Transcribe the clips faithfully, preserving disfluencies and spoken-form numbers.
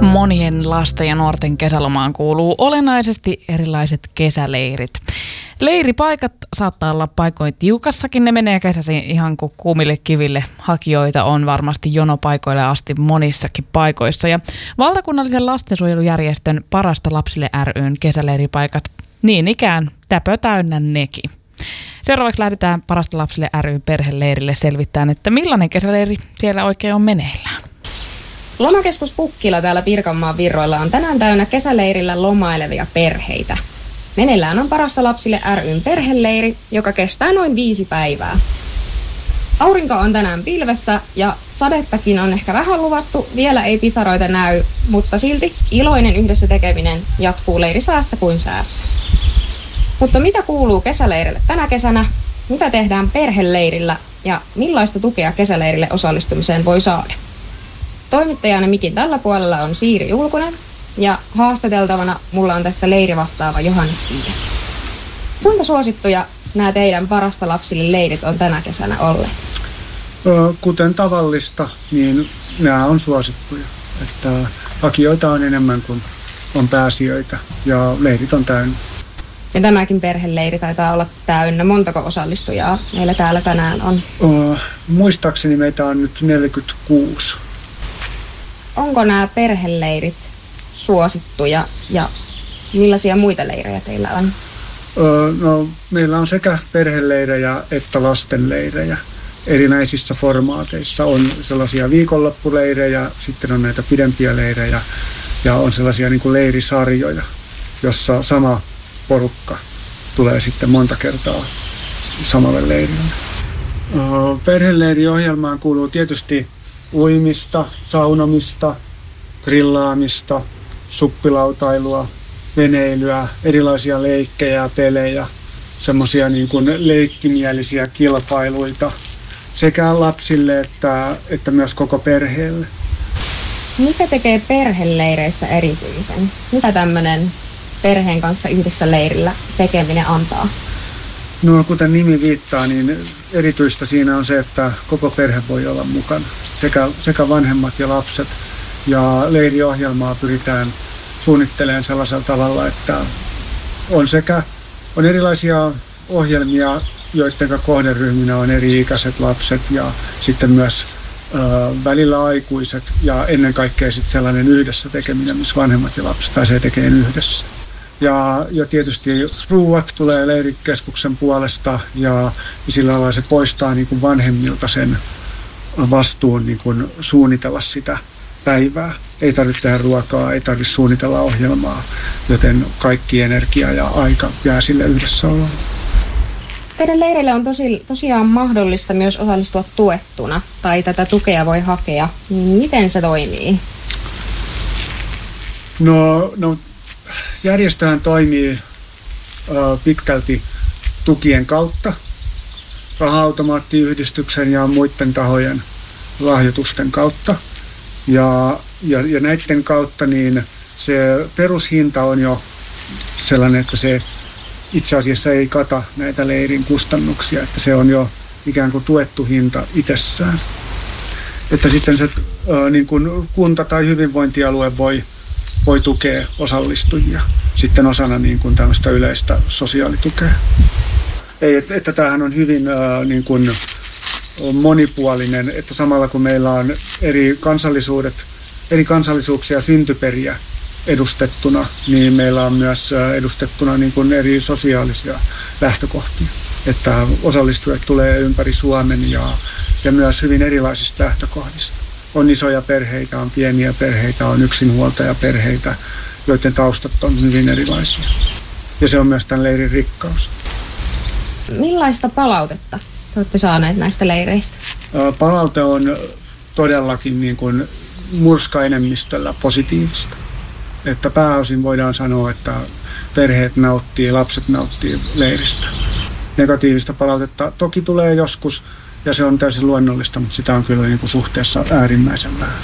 Monien lasten ja nuorten kesälomaan kuuluu olennaisesti erilaiset kesäleirit. Leiripaikat saattaa olla paikoin tiukassakin, ne menee kesäisin ihan kuin kuumille kiville. Hakijoita on varmasti jonopaikoille asti monissakin paikoissa. Ja valtakunnallisen lastensuojelujärjestön Parasta lapsille ry:n kesäleiripaikat niin ikään täpö täynnä nekin. Seuraavaksi lähdetään Parasta lapsille ry:n perheleirille selvittämään, että millainen kesäleiri siellä oikein on meneillään. Lomakeskus Pukkila täällä Pirkanmaan virroilla on tänään täynnä kesäleirillä lomailevia perheitä. Meneillään on Parasta lapsille ry:n perheleiri, joka kestää noin viisi päivää. Aurinko on tänään pilvessä ja sadettakin on ehkä vähän luvattu, vielä ei pisaroita näy, mutta silti iloinen yhdessä tekeminen jatkuu leirisäässä kuin säässä. Mutta mitä kuuluu kesäleirille tänä kesänä, mitä tehdään perheleirillä ja millaista tukea kesäleirille osallistumiseen voi saada? Toimittajana mikin tällä puolella on Siiri Julkunen ja haastateltavana mulla on tässä leirivastaava Johannes Kiies. Kuinka suosittuja nämä teidän Parasta lapsille leirit on tänä kesänä olleet? Kuten tavallista, niin nämä on suosittuja. Että hakijoita on enemmän kuin on pääsijöitä ja leirit on täynnä. Ja tämäkin perheleiri taitaa olla täynnä. Montako osallistujaa meillä täällä tänään on? O, muistaakseni meitä on nyt neljäkymmentäkuusi. Onko nämä perheleirit suosittuja ja millaisia muita leirejä teillä on? Öö, no, meillä on sekä perheleirejä että lastenleirejä erinäisissä formaateissa. On sellaisia viikonloppuleirejä, sitten on näitä pidempiä leirejä ja on sellaisia niin kuin leirisarjoja, jossa sama porukka tulee sitten monta kertaa samalle leirille. Öö, perheleiriohjelmaan kuuluu tietysti uimista, saunomista, grillaamista, suppilautailua, veneilyä, erilaisia leikkejä, pelejä, semmoisia niin kuin leikkimielisiä kilpailuita sekä lapsille että, että myös koko perheelle. Mikä tekee perheleireistä erityisen? Mitä tämmöinen perheen kanssa yhdessä leirillä tekeminen antaa? No kuten nimi viittaa, niin erityistä siinä on se, että koko perhe voi olla mukana. Sekä, sekä vanhemmat ja lapset. Ja leiriohjelmaa pyritään suunnittelemaan sellaisella tavalla, että on sekä on erilaisia ohjelmia, joiden kohderyhminä on eri-ikäiset lapset ja sitten myös ö, välillä aikuiset ja ennen kaikkea sitten sellainen yhdessä tekeminen, missä vanhemmat ja lapset pääsee tekemään yhdessä. Ja, ja tietysti ruuat tulee leirikeskuksen puolesta ja, ja sillä lailla se poistaa niin kuin vanhemmilta sen vastuun niin kuin suunnitella sitä päivää. Ei tarvitse tehdä ruokaa, ei tarvitse suunnitella ohjelmaa, joten kaikki energia ja aika jää sille yhdessä olla. Teidän leirille on tosi, tosiaan mahdollista myös osallistua tuettuna tai tätä tukea voi hakea. Miten se toimii? No, no järjestöhän toimii ö, pitkälti tukien kautta, raha-automaattiyhdistyksen ja muiden tahojen lahjoitusten kautta. Ja, ja, ja näiden kautta niin se perushinta on jo sellainen, että se itse asiassa ei kata näitä leirin kustannuksia, että se on jo ikään kuin tuettu hinta itsessään. Että sitten se ö, niin kuin kunta tai hyvinvointialue voi, voi tukea osallistujia sitten osana niin kuin tämmöistä yleistä sosiaalitukea. Ei, että, että tämähän on hyvin ö, niin kuin monipuolinen, että samalla kun meillä on eri kansallisuudet, eri kansallisuuksia syntyperiä edustettuna, niin meillä on myös edustettuna niin kuin eri sosiaalisia lähtökohtia. Että osallistujat tulee ympäri Suomen ja, ja myös hyvin erilaisista lähtökohdista. On isoja perheitä, on pieniä perheitä, on yksinhuoltajaperheitä, joiden taustat on hyvin erilaisia. Ja se on myös tämän leirin rikkaus. Millaista palautetta olette saaneet näistä leireistä? Palaute on todellakin niin kuin murskaenemmistöllä positiivista. Että pääosin voidaan sanoa, että perheet nauttii, lapset nauttii leiristä. Negatiivista palautetta toki tulee joskus ja se on täysin luonnollista, mutta sitä on kyllä niin kuin suhteessa äärimmäisen vähän.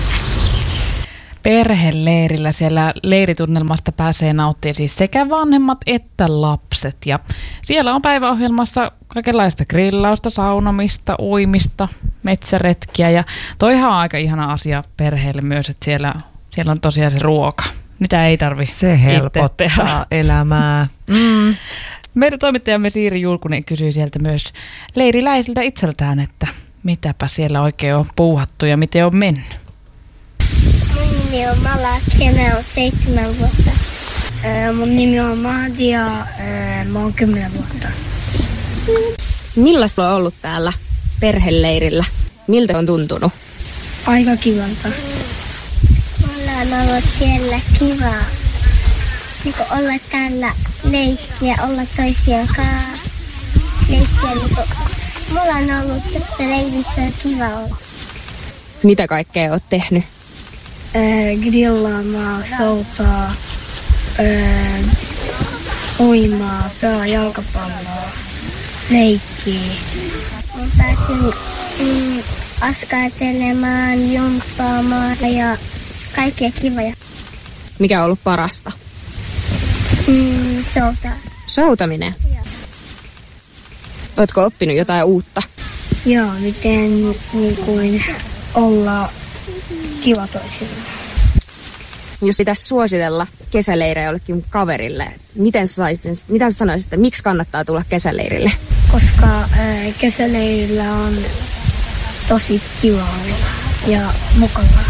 Perheleirillä siellä leiritunnelmasta pääsee nauttimaan siis sekä vanhemmat että lapset. Ja siellä on päiväohjelmassa kaikenlaista grillausta, saunomista, uimista, metsäretkiä. Ja toihan on aika ihana asia perheelle myös, että siellä Siellä on tosiaan se ruoka, mitä ei tarvitse Se helpottaa elämää. Mm. Meidän toimittajamme Siiri Julkunen kysyi sieltä myös leiriläisiltä itseltään, että mitäpä siellä oikein on puuhattu ja miten on mennyt. Mun nimi on Malak ja mä oon seitsemän vuotta. Öö, mun nimi on Mahdi ja öö, mä oon kymmenen vuotta. Millaista on ollut täällä perheleirillä? Miltä on tuntunut? Aika kivalta. Mulla on ollut siellä kivaa. Niin olla täällä leikkiä, olla toisien kanssa. Leikkiä, niin mulla on ollut tässä leirissä kiva olla. Mitä kaikkea oot tehnyt? Öö, grillaamaan, soutaa, öö, uimaa, pelaa jalkapalloa, leikkiä. Olen päässyt mm, askartelemaan, jumppaamaan ja kaikkea kivoja. Mikä on ollut parasta? Mm, soutaa. Soutaminen? Joo. Ootko oppinut jotain uutta? Joo, miten niin kuin olla kiva toisilleen. Jos pitäisi suositella kesäleirejä jollekin kaverille, miten sä saisit, mitä sä sanoisit, että miksi kannattaa tulla kesäleirille? Koska ää, kesäleirillä on tosi kiva ja mukavaa.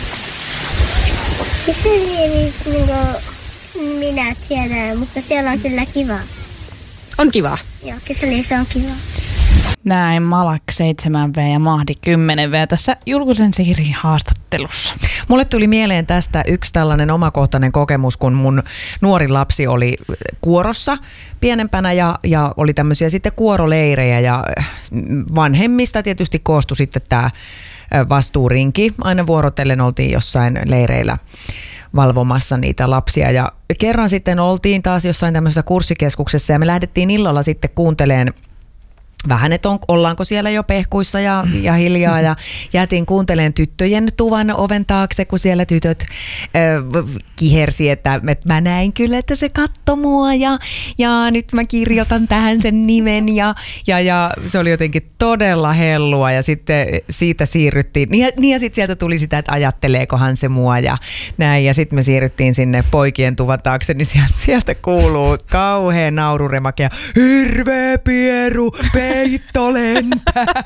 Kesäleirissä niin kuin minä tiedän, mutta siellä on kyllä kiva. On kiva. Joo, kesäleirissä on kiva. Näin Malak seitsemän vuotta ja Mahdi kymmenen vuotta tässä Julkusen Siirin haastattelussa. Mulle tuli mieleen tästä yksi tällainen omakohtainen kokemus, kun mun nuori lapsi oli kuorossa pienempänä ja, ja oli tämmöisiä sitten kuoroleirejä ja vanhemmista tietysti koostui sitten tämä vastuurinki. Aina vuorotellen oltiin jossain leireillä valvomassa niitä lapsia ja kerran sitten oltiin taas jossain tämmöisessä kurssikeskuksessa ja me lähdettiin illalla sitten kuuntelemaan vähän, että on, ollaanko siellä jo pehkuissa ja, ja hiljaa ja jäätiin kuuntelemaan tyttöjen tuvan oven taakse, kun siellä tytöt ö, kihersi, että mä näin kyllä, että se katsoi mua ja, ja nyt mä kirjoitan tähän sen nimen ja, ja, ja se oli jotenkin todella hellua ja sitten siitä siirryttiin, niin ja, niin ja sitten sieltä tuli sitä, että ajatteleekohan se mua ja näin ja sitten me siirryttiin sinne poikien tuvan taakse, niin sieltä, sieltä kuuluu kauhean naururemake ja hirveä pieru, peitto lentää.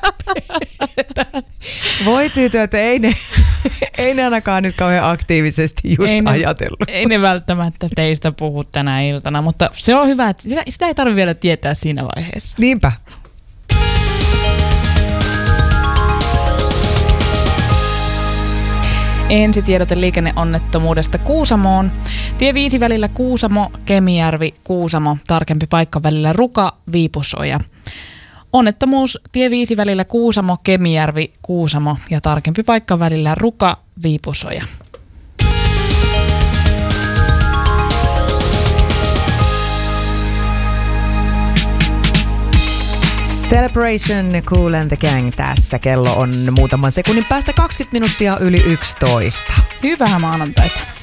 Voi tytöt, ei ne, ei ne ainakaan nyt kauhean aktiivisesti just ei ne, ajatellut. Ei ne välttämättä teistä puhu tänä iltana, mutta se on hyvä, että sitä, sitä ei tarvitse vielä tietää siinä vaiheessa. Niinpä. Ensitiedote liikenneonnettomuudesta Kuusamoon. Tie viisi välillä Kuusamo, Kemijärvi, Kuusamo, tarkempi paikka välillä Ruka, Viipusoja. Onnettomuus tie viisi välillä Kuusamo, Kemijärvi, Kuusamo ja tarkempi paikka välillä Ruka, Viipusoja. Celebration, Kool and the Gang tässä. Kello on muutaman sekunnin päästä kaksikymmentä minuuttia yli yksitoista. Hyvää maanantaita.